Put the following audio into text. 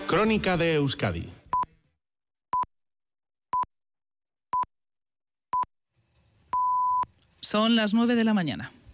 Crónica de Euskadi. Son las 9 de la mañana.